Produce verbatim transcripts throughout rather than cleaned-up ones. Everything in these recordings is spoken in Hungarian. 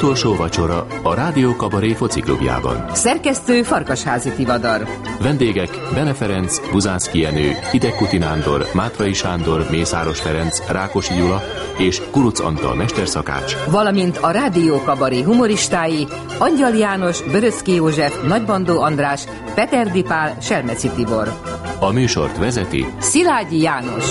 Utolsó vacsora a Rádió Kabaré fociklubjában. Szerkesztő Farkasházi Tivadar. Vendégek Bene Ferenc, Buzánszky Jenő, Hidegkuti Nándor, Mátrai Sándor, Mészáros Ferenc, Rákosi Gyula és Kuruc Antal mesterszakács. Valamint a Rádió Kabaré humoristái Angyal János, Böröcki József, Nagybandó András, Peterdi Pál, Selmeci Tibor. A műsort vezeti Szilágyi János.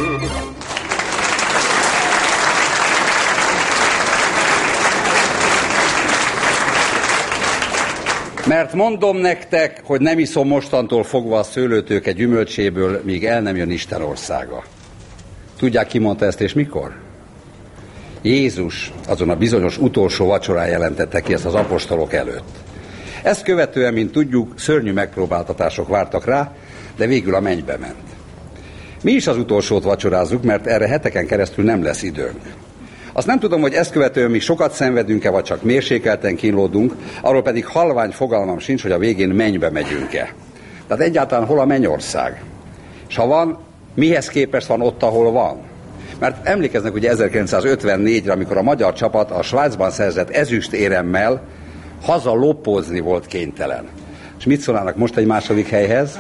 Mert mondom nektek, hogy nem iszom mostantól fogva a szőlőtőke gyümölcséből, míg el nem jön Isten országa. Tudják, ki mondta ezt és mikor? Jézus azon a bizonyos utolsó vacsorán jelentette ki ezt az apostolok előtt. Ezt követően, mint tudjuk, szörnyű megpróbáltatások vártak rá, de végül a mennybe ment. Mi is az utolsót vacsorázzuk, mert erre heteken keresztül nem lesz időnk. Azt nem tudom, hogy ezt követően mi sokat szenvedünk-e, vagy csak mérsékelten kínlódunk, arról pedig halvány fogalmam sincs, hogy a végén mennybe megyünk-e. Tehát egyáltalán hol a mennyország? És ha van, mihez képest van ott, ahol van? Mert emlékeznek ugye ezerkilencszázötvennégyre, amikor a magyar csapat a Svájcban szerzett ezüst éremmel haza lopózni volt kénytelen. És mit szólnának most egy második helyhez?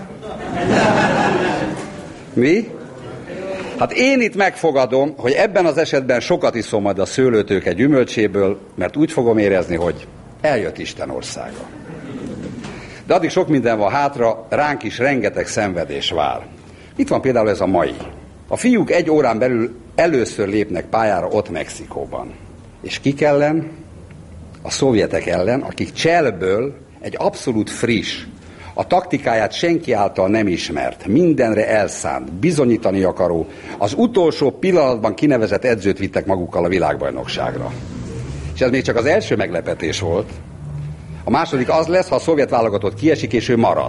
Mi? Hát én itt megfogadom, hogy ebben az esetben sokat iszom majd a szőlőtőke gyümölcséből, mert úgy fogom érezni, hogy eljött Isten országa. De addig sok minden van hátra, ránk is rengeteg szenvedés vár. Itt van például ez a mai. A fiúk egy órán belül először lépnek pályára ott Mexikóban. És kik ellen? A szovjetek ellen, akik cselből egy abszolút friss, a taktikáját senki által nem ismert, mindenre elszánt, bizonyítani akaró, az utolsó pillanatban kinevezett edzőt vittek magukkal a világbajnokságra. És ez még csak az első meglepetés volt. A második az lesz, ha a szovjet válogatott kiesik, és ő marad.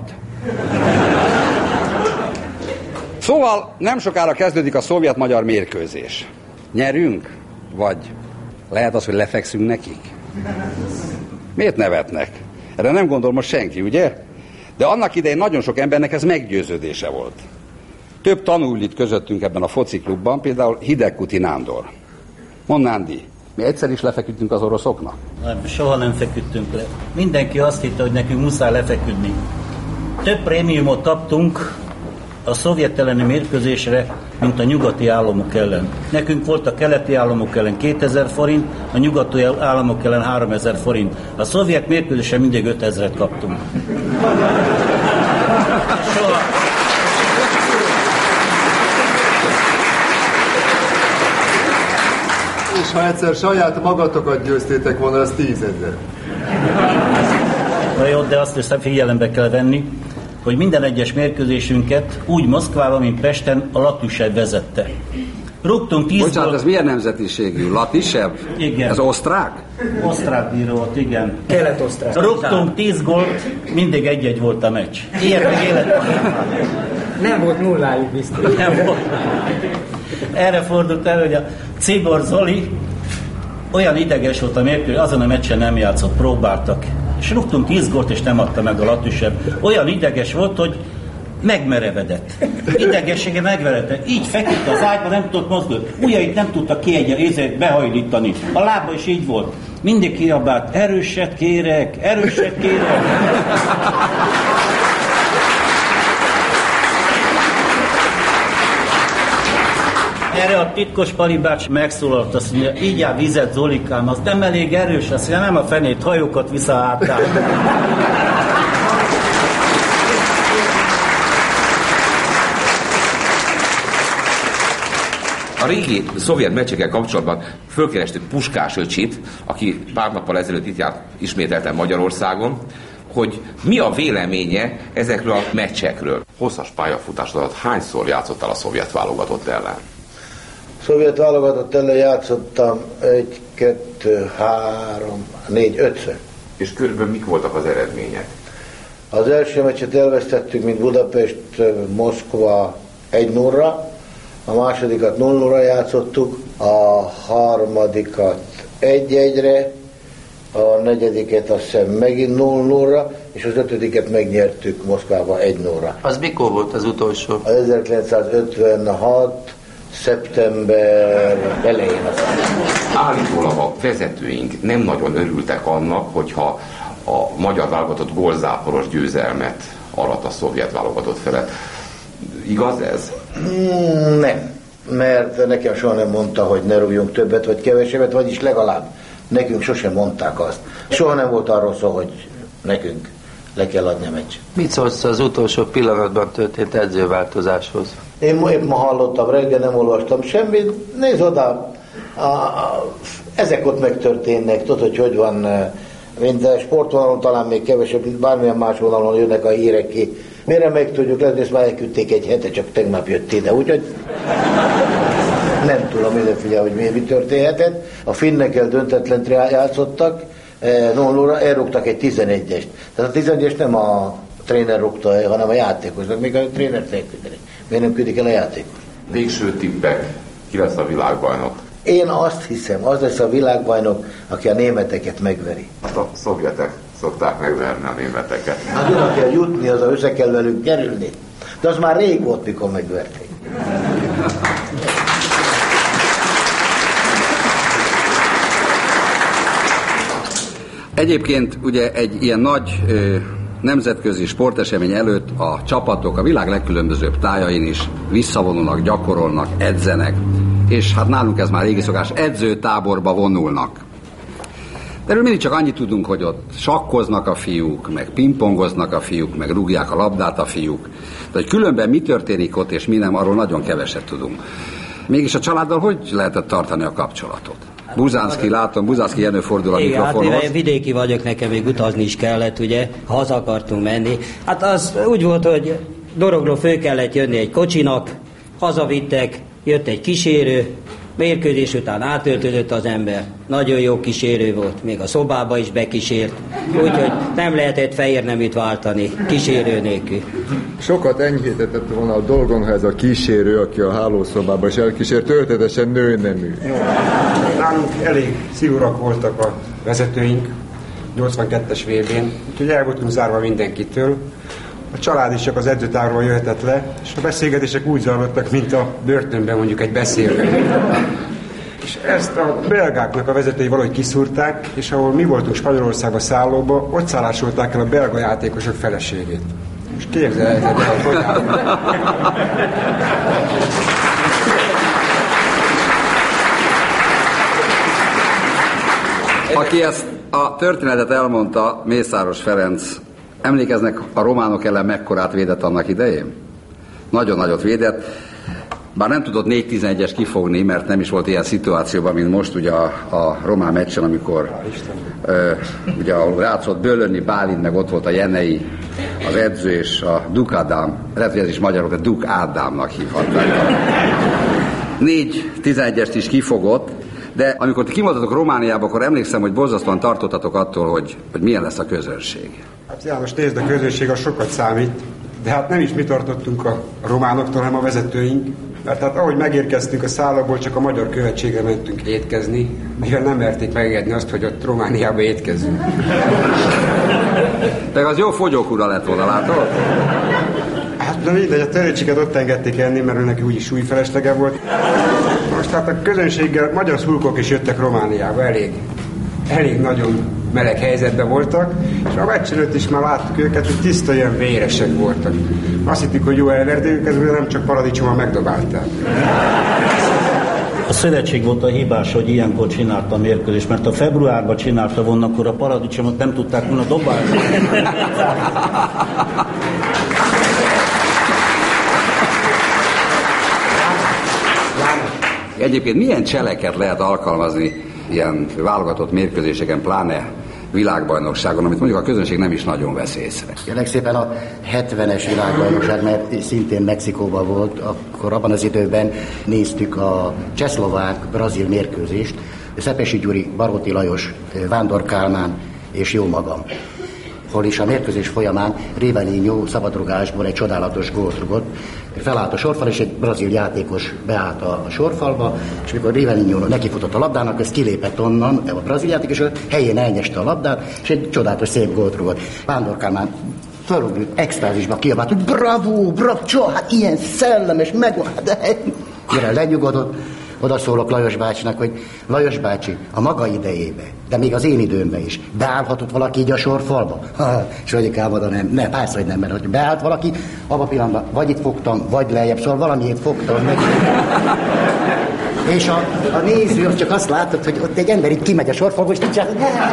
Szóval nem sokára kezdődik a szovjet-magyar mérkőzés. Nyerünk? Vagy lehet az, hogy lefekszünk nekik? Miért nevetnek? Erre nem gondol most senki, ugye? De annak idején nagyon sok embernek ez meggyőződése volt. Több tanul itt közöttünk ebben a fociklubban, például Hidegkuti Nándor. Mondd, Nándi, mi egyszer is lefeküdtünk az oroszoknak? Nem, soha nem feküdtünk le. Mindenki azt hitte, hogy nekünk muszáj lefeküdni. Több prémiumot kaptunk a szovjet elleni mérkőzésre, mint a nyugati államok ellen. Nekünk volt a keleti államok ellen kétezer forint, a nyugati államok ellen háromezer forint. A szovjet mérkőzésre mindig ötezret kaptunk. Soha. És ha egyszer saját magatokat győztétek volna, az tízezer. Na jó, de azt hiszem figyelembe kell venni, hogy minden egyes mérkőzésünket úgy Moszkvában, mint Pesten a Latisev vezette. Rúgtunk tíz Bocsánat, gólt... ez milyen nemzetiségű? Latisev? Igen. Ez osztrák? Osztrák bíró volt, igen. Kelet-osztrák. Rúgtunk tíz gólt, mindig egy-egy volt a meccs. Ilyet meg életben. Nem volt nullájuk biztos. Nem volt. Erre fordult el, hogy a Cibor Zoli olyan ideges volt a mérkőzés, azon a meccsen nem játszott, próbáltak. És rúgtunk tíz gólt, és nem adta meg a Latisev. Olyan ideges volt, hogy megmerevedett. Idegessége megmerevedett. Így feküdt az ágyban, nem tudott mozgani. Ujjait nem tudta kiegyenlíteni, behajlítani. A lába is így volt. Mindig kiabált, erőset kérek, erőset kérek. Erre a titkos palibács megszólalt, azt mondja, így áll vizet, Zolikám, az nem elég erős, azt mondja, nem a fenét, hajókat vissza hátán. A régi szovjet meccsekkel kapcsolatban fölkerestük Puskás öcsit, aki pár nappal ezelőtt itt járt ismételten Magyarországon, hogy mi a véleménye ezekről a meccsekről. Hosszas pályafutás alatt hányszor játszottál a szovjet válogatott ellen? Szovjet válogatott ellen játszottam egy, kettő, három, négy, ötször. És körülbelül mik voltak az eredmények? Az első meccset elvesztettük, mint Budapest, Moszkva egy nullra, a másodikat nulla nullra játszottuk, a harmadikat egy egyre, a negyediket azt hiszem megint nulla nullra, és az ötödiket megnyertük Moszkvába egy nullra. Az mikor volt az utolsó? Az ezerkilencszázötvenhat. szeptember elején. Állítólag a vezetőink nem nagyon örültek annak, hogyha a magyar válogatott gólzáporos győzelmet alatt a szovjet válogatott felett. Igaz ez? Mm, nem, mert nekem soha nem mondta, hogy ne rúgjunk többet vagy kevesebbet, vagyis legalább nekünk sosem mondták azt. Soha nem volt arról szó, hogy nekünk le kell adni a meccs. Mit szólsz az utolsó pillanatban történt edzőváltozáshoz? Én épp ma hallottam, reggel nem olvastam semmit. Nézd oda, a, a, ezek ott megtörténnek, tudod, hogy hogy van, mint a sportvonalon talán még kevesebb, mint bármilyen más vonalon jönnek a hírek ki. Mire meg tudjuk lenni, ezt már elküldték egy hete, csak tegnap jött ide, úgyhogy nem tudom mindenféle, hogy mi, mi történhetett. A finnekkel döntetlent játszottak, nullóra elrúgtak egy tizenegyest. Tehát a tizenegyes nem a tréner rúgta, hanem a játékosnak, még a trénert elküldeni. Miért nem küldik el a játékos? Végső tippek, ki lesz a világbajnok? Én azt hiszem, az lesz a világbajnok, aki a németeket megveri. Hát a szovjetek szokták megverni a németeket. Hát oda kell jutni, az a össze kell velük kerülni. De az már rég volt, mikor megverték. Egyébként ugye egy ilyen nagy ö, nemzetközi sportesemény előtt a csapatok a világ legkülönbözőbb tájain is visszavonulnak, gyakorolnak, edzenek, és hát nálunk ez már régi szokás, edzőtáborba vonulnak. De erről mindig csak annyit tudunk, hogy ott sakkoznak a fiúk, meg pingpongoznak a fiúk, meg rúgják a labdát a fiúk. De hogy különben mi történik ott és mi nem, arról nagyon keveset tudunk. Mégis a családdal hogy lehetett tartani a kapcsolatot? Buzánszky, látom, Buzánszky Jenő fordul a igen, mikrofonhoz. Hát vidéki vagyok, nekem még utazni is kellett, ugye, ha haza akartunk menni. Hát az úgy volt, hogy Dorogról föl kellett jönni egy kocsinak, hazavittek, jött egy kísérő, mérkőzés után átöltözött az ember. Nagyon jó kísérő volt, még a szobába is bekísért, úgyhogy nem lehetett fehérneműt váltani kísérő nélkül. Sokat enyhített volna a dolgon, ha ez a kísérő, aki a hálószobába is elkísért, történetesen nőnemű. Nálunk elég szigorúak voltak a vezetőink nyolcvankettes vé bén, úgyhogy el voltunk zárva mindenkitől. A család is csak az edzőtáborban jöhetett le, és a beszélgetések úgy zajlottak, mint a börtönben mondjuk egy beszélgetés. És ezt a belgáknak a vezetői valahogy kiszúrták, és ahol mi voltunk Spanyolországban szállóba, ott szállásolták el a belga játékosok feleségét. Most képzelheted el, hogy áll. Aki ezt a történetet elmondta, Mészáros Ferenc, emlékeznek, a románok ellen mekkorát védett annak idején? Nagyon nagyot védett, bár nem tudott négy tizenegyes kifogni, mert nem is volt ilyen szituációban, mint most ugye a, a román meccsen, amikor ö, ugye ahol játszott Bölöni, Bálint, meg ott volt a Jenei, az edző és a Duk Ádám, lehet, hogy ez is magyarok, de Duk Ádámnak hívhatták. négy tizenegyest is kifogott, de amikor ti kimondtatok Romániába, akkor emlékszem, hogy borzasztóan tartottatok attól, hogy, hogy milyen lesz a közönség. Hát János, nézd, a közönség az sokat számít, de hát nem is mi tartottunk a románoktól, hanem a vezetőink. Mert hát ahogy megérkeztünk a szállóból, csak a magyar követségre mentünk étkezni, mivel nem merték megengedni azt, hogy ott Romániába étkezünk. De az jó fogyókúra lett volna, látod? Hát de mindegy, a törőcsiket ott engedték enni, mert ő neki úgyis súlyfeleslege volt. Most hát a közönséggel magyar szurkolók is jöttek Romániába, elég, elég nagyon meleg helyzetben voltak, és a meccs előtt is már láttuk őket, hogy tiszta ilyen véresek voltak. Azt hittük, hogy jó elverték őket, de nem csak paradicsommal megdobálták. A szövetség volt a hibás, hogy ilyenkor csinálta a mérkőzést, mert ha februárban csinálta volna, akkor a paradicsomot nem tudták volna dobálni. Egyébként milyen cseleket lehet alkalmazni ilyen válogatott mérkőzéseken, pláne világbajnokságon, amit mondjuk a közönség nem is nagyon vesz észre? Kérlek szépen a hetvenes világbajnokság, mert szintén Mexikóban volt, akkor abban az időben néztük a csehszlovák-brazil mérkőzést, Szepesi Gyuri, Baróti Lajos, Vándor Kálmán és jó magam. Hol is a mérkőzés folyamán Rivellino szabadrugásból egy csodálatos gólt rugott. Felállt a sorfal, és egy brazil játékos beállt a sorfalba, és mikor Rivellino nekifutott a labdának, ez kilépett onnan, a brazil játékos helyén elnyeste a labdát, és egy csodálatos szép gólt rugott. Vándor Kálmán felrúgott, extázisba kiabált, hogy bravo, bravo, csó, hát ilyen szellemes, megvan, de Mire lenyugodott, oda szólok Lajos bácsinak, hogy Lajos bácsi, a maga idejébe, de még az én időmben is, beállhatott valaki így a sorfalba? És Rogyikám oda nem, ne, persze, hogy nem, mert hogy beállt valaki, abban a pillanatban vagy itt fogtam, vagy lejjebb, szóval valamiért fogtam meg. És a, a néző csak azt látott, hogy ott egy ember így kimegy a sorfalba, és csak...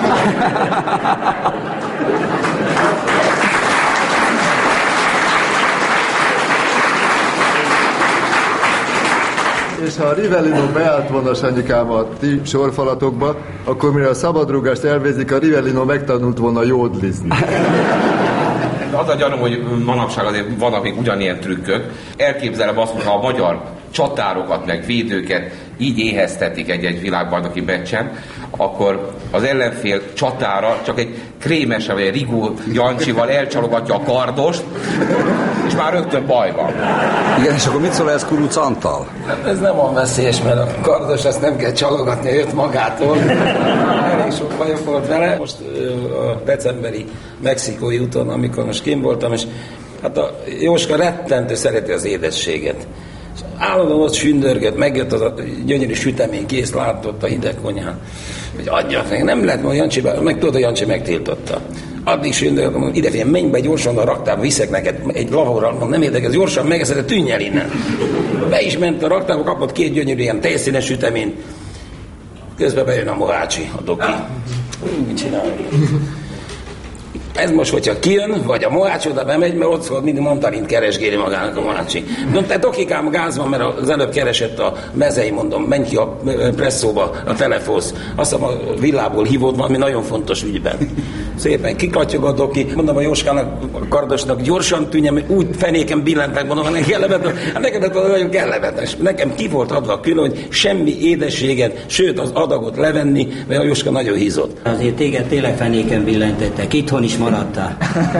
És ha a Rivellino beállt volna, Sanyikám, a ti sorfalatokba, akkor mire a szabadrúgást elvégzik, a Rivellino megtanult volna jódlizni. Az a gyanúm, hogy manapság azért vannak még ugyanilyen trükkök. Elképzelem azt, hogy ha a magyar csatárokat, meg védőket így éheztetik egy-egy világbajnoki meccsen, akkor az ellenfél csatára csak egy krémese vagy egy Rigó Jancsival elcsalogatja a kardost, és már rögtön baj van. Igen, és akkor mit szól ez Kuruc Antal? Ez nem olyan veszélyes, mert a kardos azt nem kell csalogatni, jött magától. Elég sok bajok volt vele. Most a decemberi mexikói úton, amikor most kint voltam, és hát a Jóska rettentő szereti az édességet. Állandóan ott sündörgött, megjött az a gyönyörű sütemény, kész, látott a hideg konyhán, hogy adjak meg, nem lehet, mert Jancsi, meg tudod, a Jancsi megtiltotta. Addig sündörgött, mondom, ide figyelj, menj be gyorsan a raktárba, viszek neked egy lahorral, mondom, nem érdekes, gyorsan megeszed, de tűnj el innen. Be is ment a raktárba, kapott két gyönyörű ilyen tejszínes süteményt, közben bejön a Mohácsi, a doki. Mit csináljuk? Ez most, hogyha kijön, vagy a Mohácsi oda bemegy, mert ott szól, mindig mandarint keresgéli magának a Mohácsi. Mondom, te dokikám gáz van, mert az előbb keresett a mezei, mondom, menj ki a presszóba, a telefonsz. Azt hiszem, a villából hívott valami nagyon fontos ügyben. Szépen kikatyog a doki, mondom a Jóskának, a kardosnak, gyorsan tűnjem, úgy fenéken billentek, mondom, nekem kellemetlen, hát neked nagyon kellemetlen. Nekem ki volt adva külön, hogy semmi édességet, sőt az adagot levenni, mert a Jóska nagyon hízott. Azért téged tényleg fenéken billentettek, itthon is maradtál.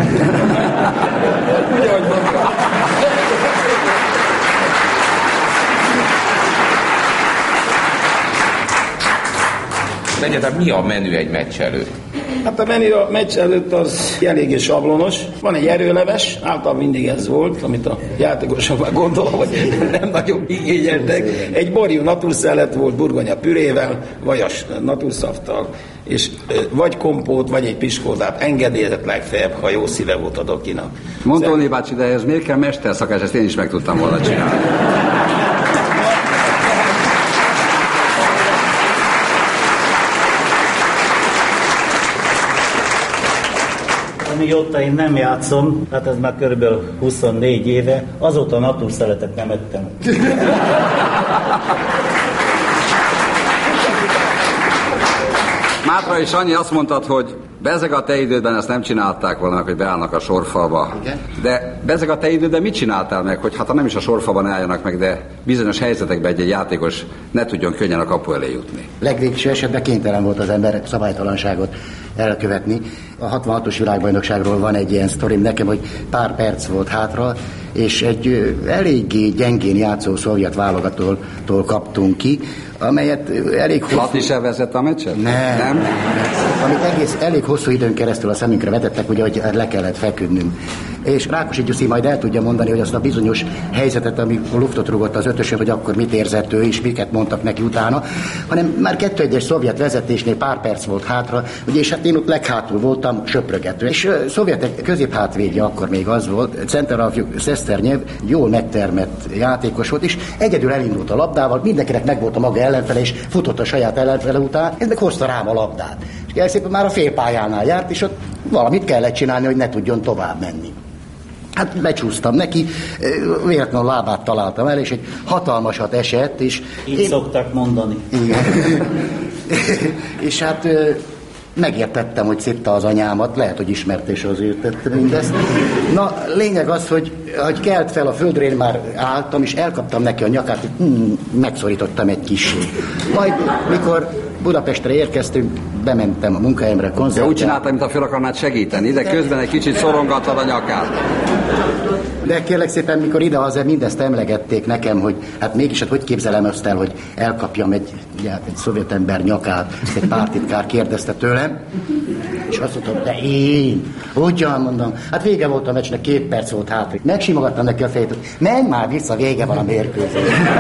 Egyáltalán mi a menü egy meccs előtt? Hát a menü a meccs előtt az eléggé sablonos. Van egy erőleves, általában mindig ez volt, amit a játékosok már gondolom, hogy nem nagyon igényeltek. Egy borjú naturszelet volt burgonya pürével, vajas naturszaftal, és vagy kompót, vagy egy piskózát engedélyezett legfeljebb, ha jó szíve volt a dokinak. Mondtóni bácsi, de ez miért kell mesterszakás? Ezt én is meg tudtam volna csinálni. Amióta én nem játszom, hát ez már körülbelül huszonnégy éve, azóta naturszeletet nem ettem. Mátra és Annyi, azt mondtad, hogy bezeg a te idődben ezt nem csinálták volna meg, hogy beállnak a sorfalba. Igen? De bezeg a te idődben mit csináltál meg, hogy hát ha nem is a sorfalban álljanak meg, de bizonyos helyzetekben egy, egy játékos ne tudjon könnyen a kapu elé jutni? Legvégső esetben kénytelen volt az ember szabálytalanságot elkövetni. A hatvanhatos világbajnokságról van egy ilyen sztorim nekem, hogy pár perc volt hátra, és egy eléggé gyengén játszó szovjet válogatótól kaptunk ki, amelyet elég hosszú... Lati se vezet a meccset? Nem. Nem? Nem. Amit egész, elég hosszú időn keresztül a szemünkre vetettek, ugye, hogy le kellett feküdnünk. És Rákosi Gyuszi majd el tudja mondani, hogy azt a bizonyos helyzetet, amikor luftot rúgott az ötösön, hogy akkor mit érzett ő, és miket mondtak neki utána, hanem már kettő egyes szovjet vezetésnél pár perc volt hátra, ugye, és hát én ott leghátul voltam, söprögető. És uh, szovjetek középhátvédje akkor még az volt, Centerafjuk Szeszternyev jól megtermett játékos volt, és egyedül elindult a labdával, mindenkinek megvolt a maga ellenfele, és futott a saját ellenfele után, ez meg hozta rám a labdát. És elszépen már a félpályánál járt, és ott valamit kellett csinálni, hogy ne tudjon tovább menni. Hát becsúsztam neki, véletlenül a lábát találtam el, és egy hatalmasat esett, és... Így én... szokták mondani. Igen. És hát megértettem, hogy szitta az anyámat, lehet, hogy ismertés azért tette mindezt. Na, lényeg az, hogy, hogy kelt fel a földre, én már álltam, és elkaptam neki a nyakát, hogy hmm, megszorítottam egy kissé. Majd, mikor Budapestre érkeztünk, bementem a munkahelyemre, koncertre. Ja, úgy csináltam, mint a föl akarnád segíteni, de közben egy kicsit szorongattad a nyakát. De kérlek szépen, mikor idehaza mindezt emlegették nekem, hogy hát mégis, hát hogy képzelem azt el, hogy elkapjam egy, ugye, egy szovjet ember nyakát, egy pártitkár kérdezte tőlem. És azt mondtam, de én, ugyan mondom, hát vége volt a meccsnek, két perc volt hátra. Megsimogattam neki a fejét, hogy menj már vissza, vége van a mérkőzés.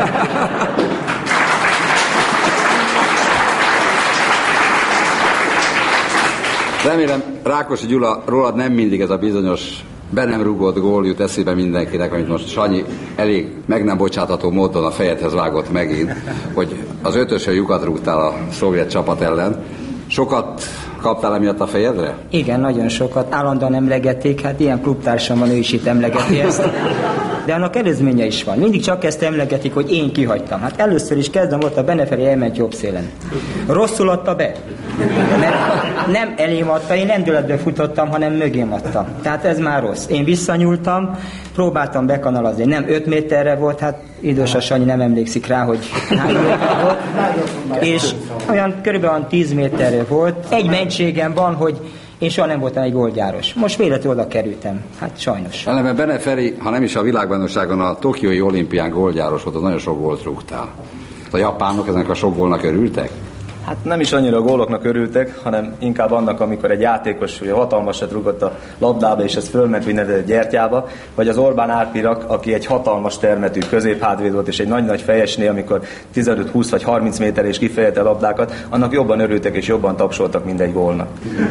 Remélem, Rákosi Gyula, rólad nem mindig ez a bizonyos be nem rúgott gól jut eszébe mindenkinek, amit most Sanyi elég meg nem bocsátható módon a fejedhez vágott megint, hogy az ötösön lyukat rúgtál a szovjet csapat ellen. Sokat kaptál emiatt a fejedre? Igen, nagyon sokat. Állandóan emlegették, hát ilyen klubtársam van, ő is itt emlegeti ezt. De annak előzménye is van. Mindig csak ezt emlegetik, hogy én kihagytam. Hát először is kezdem, volt a Beneferi elment jobb szélen. Rosszul adta be. Mert nem elém adta, én lendületbe futottam, hanem mögém adtam. Tehát ez már rossz. Én visszanyúltam, próbáltam bekanalazni. Nem öt méterre volt, hát idős a Sanyi nem emlékszik rá, hogy hány méter volt. És olyan körülbelül tíz méterre volt. Egy mentségem van, hogy én soha nem voltam egy gólgyáros. Most véletlenül oda kerültem. Hát sajnos. Ellenben Beneferi, ha nem is a világbajnokságon, a tokiói olimpián gólgyáros volt, az nagyon sok gólt rúgtál. A japánok ezek a sok gólnak örültek? Hát nem is annyira a góloknak örültek, hanem inkább annak, amikor egy játékos ugye, hatalmasat rúgott a labdába, és ez fölment mindent gyertyába, vagy az Orbán Árpirak, aki egy hatalmas termetű középhátvéd volt, és egy nagy-nagy fejesnél, amikor tizenöt, húsz vagy harminc méter és kifejezte a labdákat, annak jobban örültek és jobban tapsoltak, mint egy gólnak.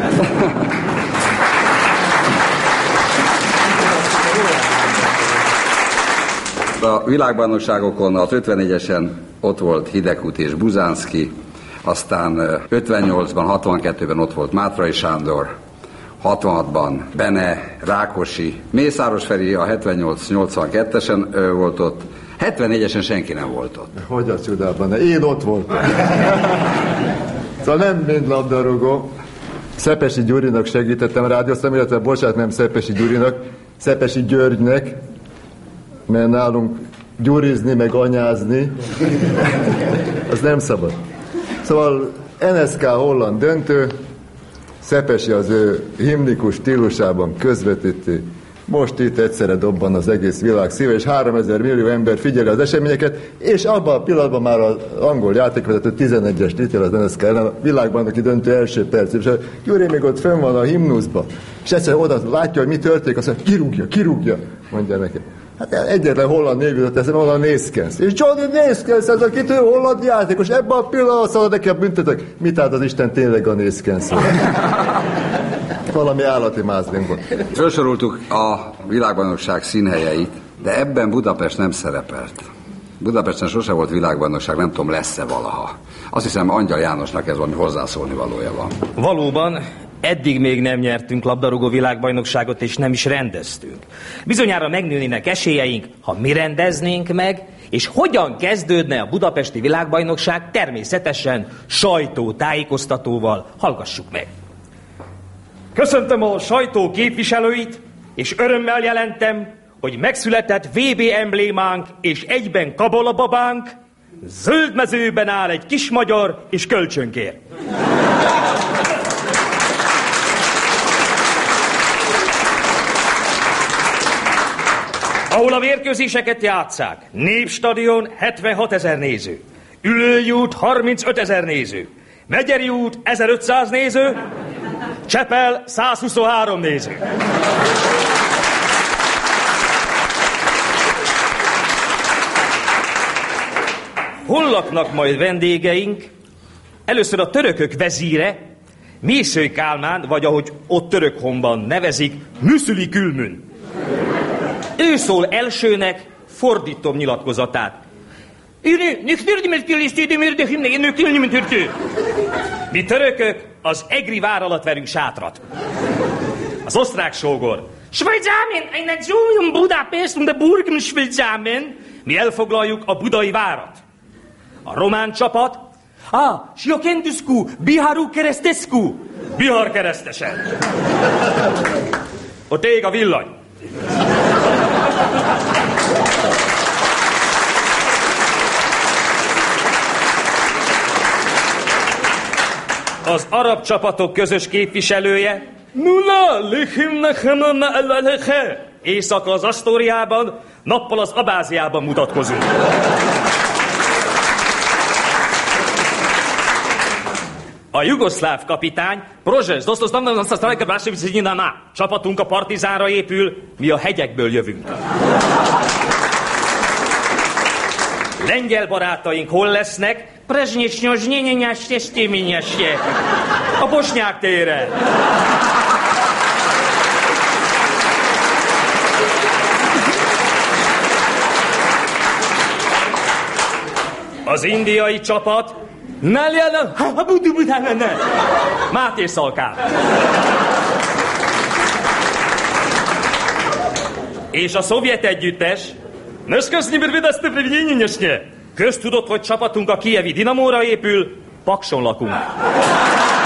A világbajnokságokon az ötvennégyesen ott volt Hidegkút és Buzánszky, aztán ötvennyolcban, hatvankettőben ott volt Mátrai Sándor, hatvanhatban Bene, Rákosi, Mészáros Feri a hetvennyolc nyolcvankettesen volt ott, hetvennégyesen senki nem volt ott. Hogy a csodában? Én ott voltam. Szóval nem mind labdarúgó. Szepesi Gyurinak segítettem rádióztam, illetve bocsánat, nem Szepesi Gyurinak, Szepesi Györgynek, mert nálunk gyurizni, meg anyázni, az nem szabad. Szóval en es ká holland döntő, Szepesi az ő himnikus stílusában közvetíti. Most itt egyszerre dobban az egész világ szíve, és háromezer millió ember figyeli az eseményeket, és abban a pillanatban már az angol játékvezető tizenegyest itt jel az en es ká ellen, a világbajnoki döntő első perc, és a Gyuri még ott fönn van a himnuszba, és egyszer oda látja, hogy mi történik, azt mondja, kirúgja, kirúgja, mondja neki. Hát egyetlen holland név jutott eszembe, onnan Nészkensz. És Johnny Nészkensz, ez a kitű holland játékos, ebben a pillanatban szabad neki a büntetek. Mit állt az Isten tényleg a Nészkensz? Valami állati mázlim volt. Felsoroltuk a világbajnokság színhelyeit, de ebben Budapest nem szerepelt. Budapesten sose volt világbajnokság, nem tudom, lesz-e valaha. Azt hiszem, Angyal Jánosnak ez valami hozzászólni valója van. Valóban, eddig még nem nyertünk labdarúgó világbajnokságot, és nem is rendeztünk. Bizonyára megnőnének esélyeink, ha mi rendeznénk meg, és hogyan kezdődne a budapesti világbajnokság? Természetesen sajtótájékoztatóval. Hallgassuk meg. Köszöntöm a sajtó képviselőit, és örömmel jelentem, hogy megszületett vé bé emblémánk és egyben kabolababánk, Zöldmezőben áll egy kis magyar és kölcsönkér. Ahol a mérkőzéseket játsszák, Népstadion hetvenhat ezer néző, Ülői út harmincöt ezer néző, Megyeri út ezerötszáz néző, Csepel százhuszonhárom néző. Hol laknak majd vendégeink? Először a törökök vezíre, Mészöly Kálmán, vagy ahogy ott Törökhomban nevezik, Müszüli Külmün. Ő szól elsőnek, fordítom nyilatkozatát. Mi törökök az egri vár alatt verünk sátrat. Az osztrák sógor. Mi elfoglaljuk a budai várat. A román csapat. Ah, Siokendusku, Biharu Keresztesku. Bihar keresztesen. Ott ég a villany. Az arab csapatok közös képviselője éjszaka az Asztóriában, nappal az Abáziában mutatkozunk. A jugoszláv kapitány, Prozsesz, dosztos, nem, nem, nem, nem, csapatunk a Partizánra épül, mi a hegyekből jövünk. Lengyel barátaink hol lesznek? Prezsnyecsnyos, nyenyenyes, tesztéményesje. A Bosnyák téren. Az indiai csapat Máté Szalkán. És a szovjet együttes köztudott, hogy csapatunk a kijevi Dinamóra épül, Pakson lakunk.